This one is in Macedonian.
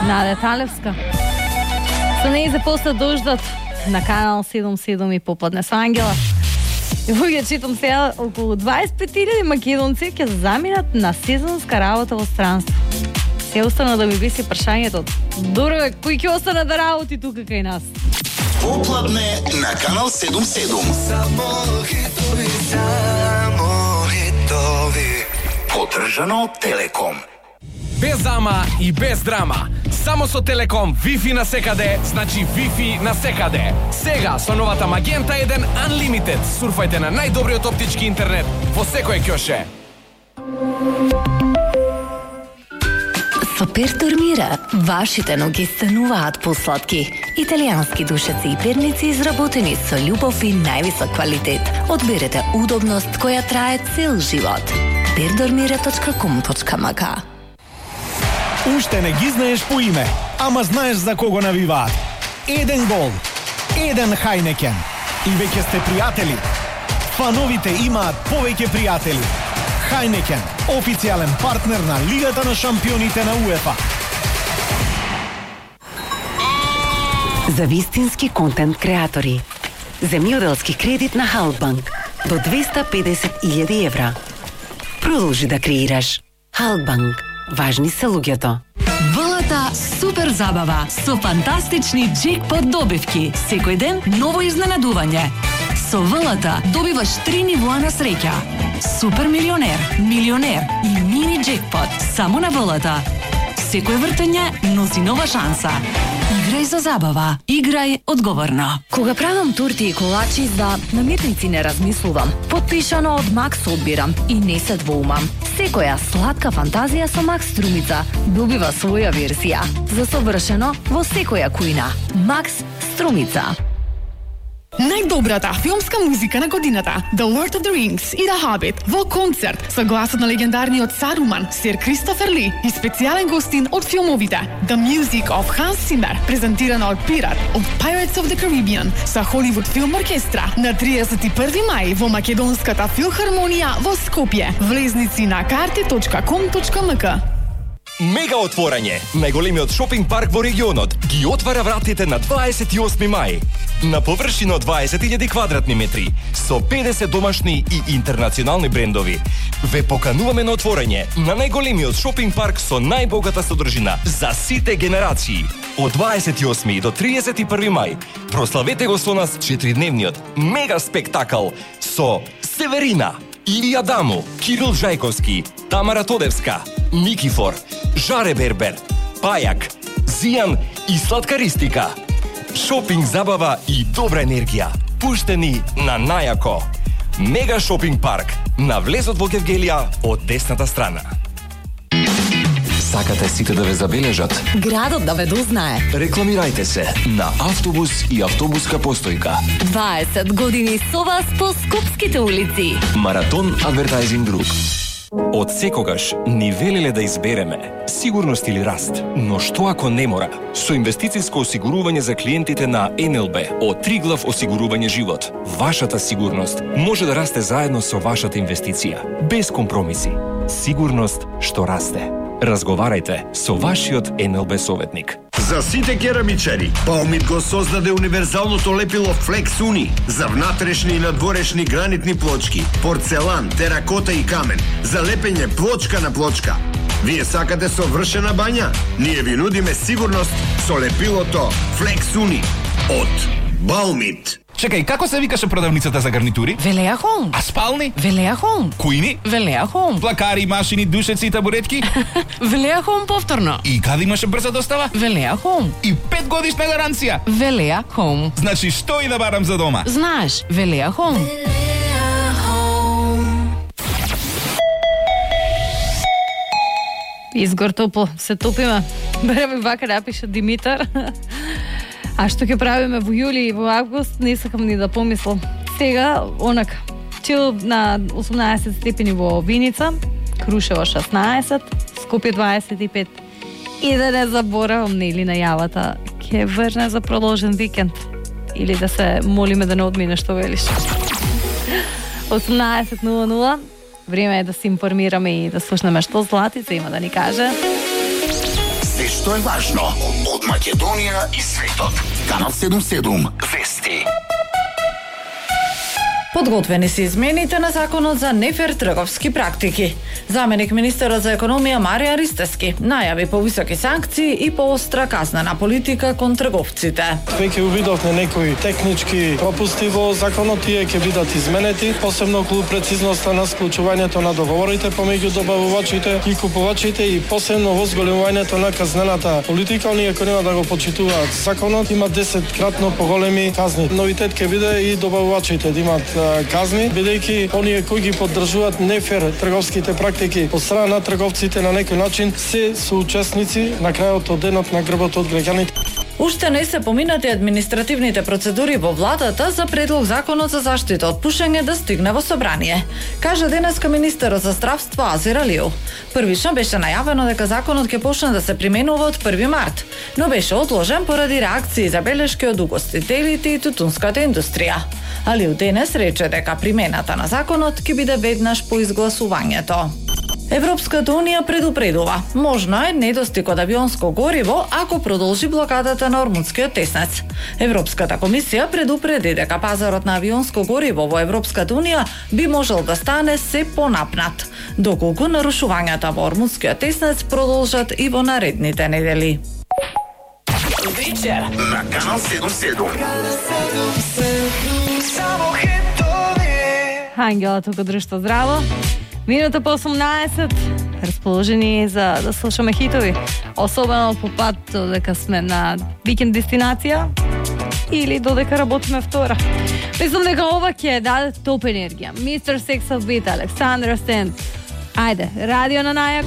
Наде Талевска. Со неј започна дождот на канал 77 и попладне со Ангела. И луѓе читам сега околу 25.000 македонци ќе заминат на сезонска работа во странство. Се остана да ми виси прашањето. Добре, кој ќе остане да работи тука кај нас? Попладне на канал 77. Само хитови. Поддржано од Телеком. Без ама и без драма. Само со Телеком Wi-Fi на секаде, значи Wi-Fi на секаде. Сега со новата Magenta 1 Unlimited сурфајте на најдобриот оптички интернет во секој ќоше. Со Пертормира вашите ноги стануваат посладки. Италијански душеци и перници изработени со љубов и највисок квалитет. Одберете удобност која трае цел живот. Perdormira.com.mk. Уште не ги знаеш по име, ама знаеш за кого навиваат. Еден гол, еден Хайнекен. И веќе сте пријатели. Фановите имаат повеќе пријатели. Хайнекен, официјален партнер на Лигата на шампионите на УЕФА. За вистински контент креатори. Земјоделски кредит на Халкбанк до 250.000 евра. Продолжи да креираш. Халкбанк. Важни се луѓето. ВЛТ супер забава со фантастични джекпот добивки. Секој ден ново изненадување. Со ВЛТ добиваш 3 нивоа на среќа. Супер милионер, милионер и мини джекпот само на ВЛТ. Секој вртење носи нова шанса. Играј за забава. Играј одговорно. Кога правам турти и колачи за наметници не размислувам. Подпишано од Макс одбирам и не се двоумам. Секоја сладка фантазија со Макс Струмица добива своја версија. За совршено во секоја кујна. Макс Струмица. Најдобрата филмска музика на годината, The Lord of the Rings и The Hobbit, во концерт со гласот на легендарниот Саруман, сир Кристофер Ли и специјален гостин од филмовите The Music of Hans Zimmer, презентирана од Пират, од Pirates of the Caribbean, со Холивуд филм оркестра на 31 мај во Македонската филхармонија во Скопје. Влезници на карти.com.mk. Мега отворање. Најголемиот шопинг парк во регионот ги отвара вратите на 28 мај. На површина од 20.000 квадратни метри, со 50 домашни и интернационални брендови. Ве покануваме на отворање на најголемиот шопинг парк со најбогата содржина за сите генерации. Од 28 до 31 мај прославете го со нас 4-дневниот мега спектакл со Северина, Илија Дамо, Кирил Жајковски, Тамара Тодевска, Никифор, Жаре Бербер, Пајак, Зијан и Сладкаристика. Шопинг забава и добра енергија. Пуштени на најако. Мега шопинг парк на влезот во Гевгелија од десната страна. Сакате сите да ве забележат? Градот да ве дознае. Рекламирајте се на автобус и автобуска постојка. 20 години со вас по скопските улици. Маратон Адвертайзинг Груп. Од секогаш ни велеле да избереме сигурност или раст, но што ако не мора? Со инвестициско осигурување за клиентите на НЛБ од Триглав осигурување живот, вашата сигурност може да расте заедно со вашата инвестиција, без компромиси. Сигурност што расте. Разговарајте со вашиот НЛБ советник. За сите керамичари, Баумит го создаде универзалното лепило Flex Uni за внатрешни и надворешни гранитни плочки, порцелан, теракота и камен, за лепење плочка на плочка. Вие сакате совршена бања? Ние ви нудиме сигурност со лепилото Flex Uni од Баумит. Чекај, како се викаше продавницата за гарнитури? Велеа Хоум. А спални? Велеа Хоум. Кујни? Велеа Хоум. Плакари, машини, душеци и табуретки? Велеа Хоум повторно. И каде имаше брза достава? Велеа Хоум. И 5 годишна гаранција? Велеа Хоум. Значи, што и да барам за дома? Знаеш, Велеа Хоум. Изгор топло, се топиме. Береме вака да пише Димитар. А што ќе правиме во јули и во август, не сакам ни да помислам. Сега, онака, чил на 18 степени во Виница, Крушево 16, Скопје 25. И да не заборавам, нели, најавата, ќе врне за продолжен викенд. Или да се молиме да не одмине, што велиш. 18:00, време е да се информираме и да слушнеме што Златица има да ни каже. Се што е важно од Македонија и светот. Канал 77 вести. Подготвени се измените на законот за нефер трговски практики. Заменик министерот за економија Марија Ристевски најави повисоки санкции и поостра казнена политика кон трговците. Веќе увидовме некои технички пропусти во законот, тие ќе бидат изменети, посебно околу прецизноста на склучувањето на договорите помеѓу добавувачите и купувачите и посебно во зголемувањето на казнената политика. Оние кои нема да го почитуваат законот имат 10-кратно поголеми казни. Новитет ќе биде и добавувачите да имат казни, бидејќи оние кои ги поддржуваат нефер трговските практики од страна на трговците на некој начин се соучесници на крајот од денот на грбот од граѓаните. Уште не се поминати административните процедури во владата за предлог законот за заштита од пушење да стигне во собрание, каже денеска министерот за здравство Азир Алиев. Првично беше најавено дека законот ќе почне да се применува од 1 март, но беше одложен поради реакции и забелешки од угостителите и тутунската индустрија. Алиев денес рече дека примената на законот ќе биде веднаш по изгласувањето. Европската унија предупредува, можно е недостиг од авионско гориво ако продолжи блокадата на Ормудскиот теснец. Европската комисија предупреди дека пазарот на авионско гориво во Европската унија би можел да стане се понапнат, доколку нарушувањата во Ормудскиот теснец продолжат и во наредните недели. Вечер на Канал 77. Ангела тука, држте здраво. Минута по 18, расположени за да слушаме хитови, особено по пат додека сме на викенд дестинација или додека работиме втора. Мислам дека ова ќе даде топ енергија. Mr. Sex of Beat, Александра Стент. Ајде, радио на најак.